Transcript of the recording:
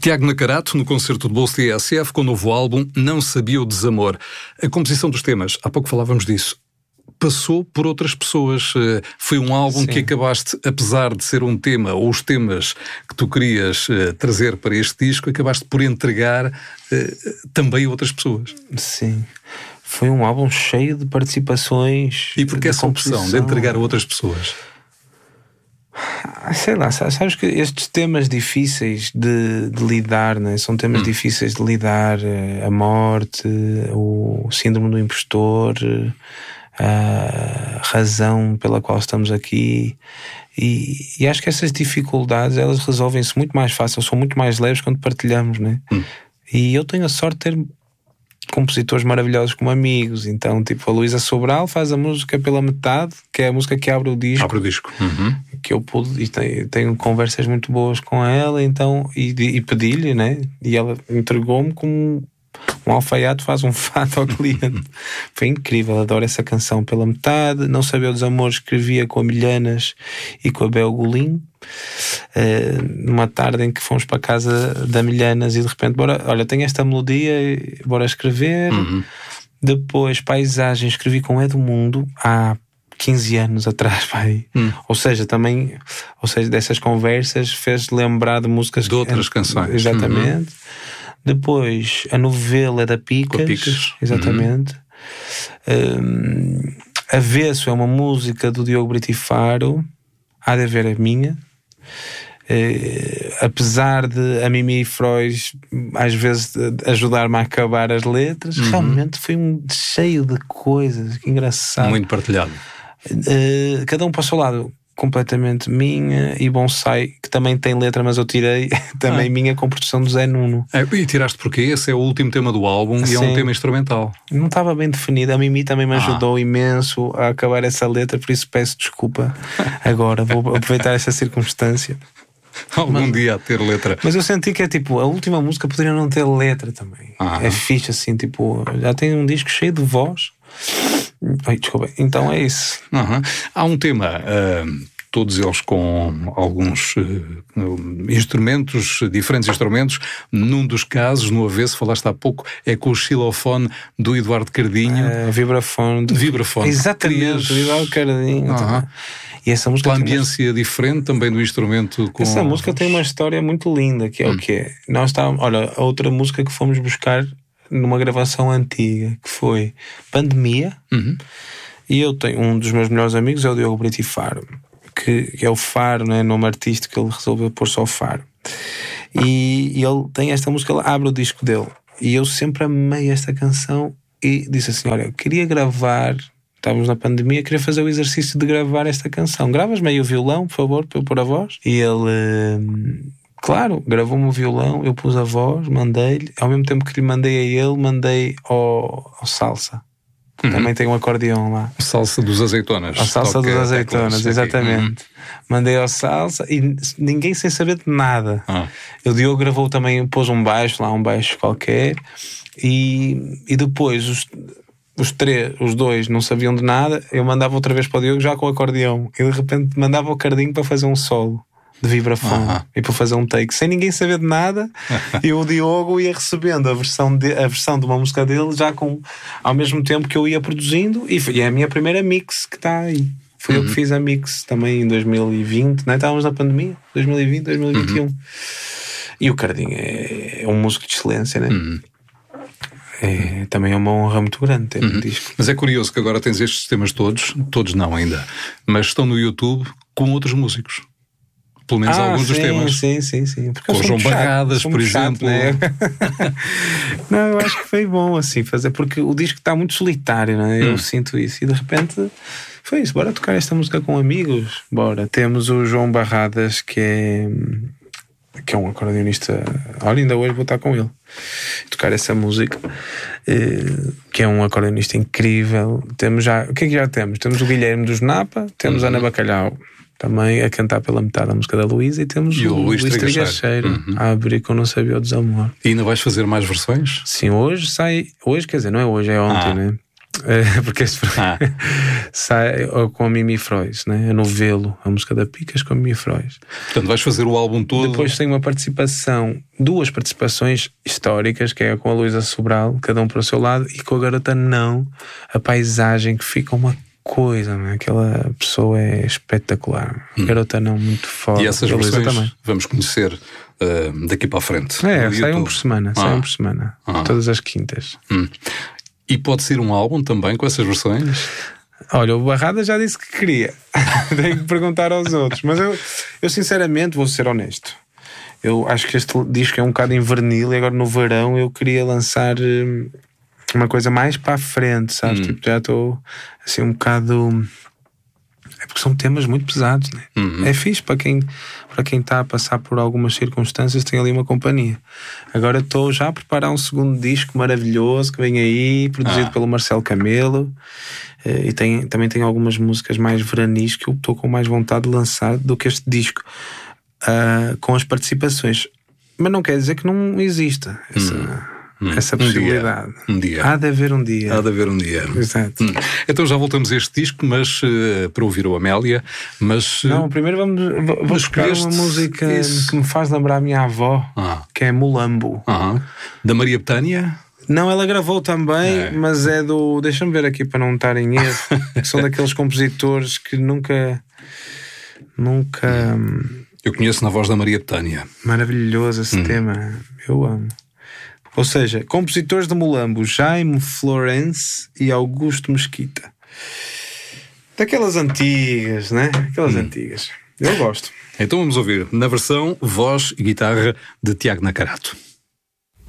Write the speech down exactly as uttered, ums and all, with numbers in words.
Tiago Nacarato, no concerto de bolso T S F, com o novo álbum Não Sabia o Desamor. A composição dos temas, há pouco falávamos disso, passou por outras pessoas. Foi um álbum Sim. que acabaste, apesar de ser um tema, ou os temas que tu querias uh, trazer para este disco, acabaste por entregar uh, também a outras pessoas. Sim. Foi um álbum cheio de participações. E porquê essa opção de entregar a outras pessoas? Sei lá, sabes que estes temas difíceis de, de lidar, né? São temas hum. difíceis de lidar, a morte, o síndrome do impostor, a razão pela qual estamos aqui, e, e acho que essas dificuldades, elas resolvem-se muito mais fácil, são muito mais leves quando partilhamos, né? Hum. E eu tenho a sorte de ter compositores maravilhosos como amigos. Então, tipo, a Luísa Sobral faz a música pela metade, que é a música que abre o disco. Abre o disco. Uhum. Que eu pude, e tenho, tenho conversas muito boas com ela, então, e, e pedi-lhe, né? E ela entregou-me como um alfaiate faz um fato ao cliente. Foi incrível, adoro essa canção pela metade. Não Sabia o Desamor escrevia com a Milhanas e com a Bel Golim. Uh, numa tarde em que fomos para a casa da Milhanas e de repente, bora, olha, tenho esta melodia, bora escrever. Uhum. Depois Paisagem escrevi com Edmundo há quinze anos atrás, pai. Hum. Ou seja, também, ou seja, dessas conversas fez lembrar de músicas de outras que, canções. Exatamente. Uhum. Depois a novela da Picas, Picas. Exatamente. Uhum. Um, Avesso é uma música do Diogo Brito e Faro. Há de haver a minha. Uh, apesar de a Mimi Freud às vezes ajudar-me a acabar as letras, uhum. realmente foi um cheio de coisas, que engraçado. Muito partilhado. Uh, cada um para o seu lado, completamente minha. E Bonsai, que também tem letra, mas eu tirei também ah. minha, com produção do Zé Nuno. É, e tiraste porque esse é o último tema do álbum. Sim. E é um tema instrumental. Não estava bem definido. A Mimi também me ajudou ah. imenso a acabar essa letra, por isso peço desculpa agora. Vou aproveitar essa circunstância. Algum mas, dia a ter letra. Mas eu senti que é tipo, a última música poderia não ter letra também. Ah. É fixe assim, tipo, já tem um disco cheio de voz. Ai, desculpa. Então é isso. Uhum. Há um tema, uh, todos eles com alguns uh, instrumentos, diferentes instrumentos. Num dos casos, no avesso, falaste há pouco, é com o xilofone do Eduardo Cardinho. Uh, vibrafone. Do... Vibrafone. Exatamente, o Eduardo Cardinho. Uhum. E essa música uma ambiência uma... diferente também do instrumento. Com... Essa música tem uma história muito linda, que é hum. o que é. Nós estávamos, olha, a outra música que fomos buscar numa gravação antiga, que foi Pandemia. Uhum. E eu tenho um dos meus melhores amigos, é o Diogo Brito e Faro, que, que é o Faro, né, nome artístico, ele resolveu pôr só o Faro. E, e ele tem esta música, ele abre o disco dele. E eu sempre amei esta canção e disse assim: olha, eu queria gravar. Estávamos na pandemia, queria fazer o exercício de gravar esta canção. Gravas meio o violão, por favor, para eu pôr a voz? E ele, claro, gravou-me o violão, eu pus a voz, mandei-lhe. Ao mesmo tempo que lhe mandei a ele, mandei ao, ao Salsa. Uhum. Também tem um acordeão lá. Salsa dos Azeitonas. A Salsa Toca, dos Azeitonas, é exatamente. Uhum. Mandei ao Salsa e ninguém sem saber de nada. Ah. O Diogo gravou também, pôs um baixo lá, um baixo qualquer. E, e depois os... Os três, os dois não sabiam de nada. Eu mandava outra vez para o Diogo já com o acordeão. E de repente mandava o Cardinho para fazer um solo de vibrafone. Uh-huh. E para fazer um take sem ninguém saber de nada. E o Diogo ia recebendo a versão, de, a versão de uma música dele já com, ao mesmo tempo que eu ia produzindo. E, foi, e é a minha primeira mix que está aí. Foi uhum. eu que fiz a mix também em dois mil e vinte, né? Estávamos na pandemia, dois mil e vinte, dois mil e vinte e um. Uhum. E o Cardinho é, é um músico de excelência, né? Uhum. É, também é uma honra muito grande ter uhum. um disco. Mas é curioso que agora tens estes temas todos, todos não ainda, mas estão no YouTube com outros músicos. Pelo menos ah, alguns sim, dos temas. Sim, sim, sim. Porque com o João Barradas, por exemplo. Chato, né? Não, eu acho que foi bom assim fazer, porque o disco está muito solitário, né? Eu hum. sinto isso. E de repente foi isso, bora tocar esta música com amigos. Bora. Temos o João Barradas, que é que é um acordeonista. Olha, ainda hoje vou estar com ele tocar essa música, que é um acordeonista incrível. Temos já, o que é que já temos? Temos o Guilherme dos Napa, temos uhum. a Ana Bacalhau também a cantar pela metade a música da Luísa, e temos e o, o Luís Trigacheiro uhum. a abrir com Não Sabia o Desamor. E ainda vais fazer mais versões? Sim, hoje sai, hoje quer dizer, não é hoje, é ontem, ah. né? É, porque este ah. sai com a Mimi Freud, né? A Novelo, a música da Picas com a Mimi Freud. Portanto, vais fazer o álbum todo. Depois tem uma participação, duas participações históricas, que é com a Luísa Sobral, cada um para o seu lado, e com a Garota Não, a paisagem que fica uma coisa, né? Aquela pessoa é espetacular. Hum. Garota Não, muito forte. E essas versões também vamos conhecer uh, daqui para a frente. É, saiam por semana, ah. saiam por semana, ah. todas as quintas. Hum. E pode ser um álbum também com essas versões? Olha, o Barrada já disse que queria. Tenho que perguntar aos outros. Mas eu, eu sinceramente vou ser honesto. Eu acho que este disco é um bocado invernil e agora no verão eu queria lançar uma coisa mais para a frente, sabes? Hum. Tipo, já estou assim um bocado... É porque são temas muito pesados, né? Uhum. É fixe para quem para quem está a passar por algumas circunstâncias, tem ali uma companhia. Agora estou já a preparar um segundo disco maravilhoso que vem aí, produzido ah. pelo Marcelo Camelo, e tem, também tem algumas músicas mais veranis que eu estou com mais vontade de lançar do que este disco, uh, com as participações. Mas não quer dizer que não exista essa... Uhum. Hum, essa possibilidade. Um dia, um dia. Há de haver um dia. Há de haver um dia. Exato. Hum. Então já voltamos a este disco, mas uh, para ouvir o Amélia. Mas, uh, não, primeiro vamos vou escolher uma música isso. que me faz lembrar a minha avó, ah. que é Mulambo. Ah. Da Maria Bethânia? Não, ela gravou também, é. mas é do. Deixa-me ver aqui para não estar em erro. São daqueles compositores que nunca. Nunca. Hum. Eu conheço na voz da Maria Bethânia. Maravilhoso esse hum. tema. Eu amo. Ou seja, compositores de Mulambo, Jaime Florence e Augusto Mesquita. Daquelas antigas, né? Aquelas hum. antigas. Eu gosto. Então vamos ouvir na versão voz e guitarra de Tiago Nacarato.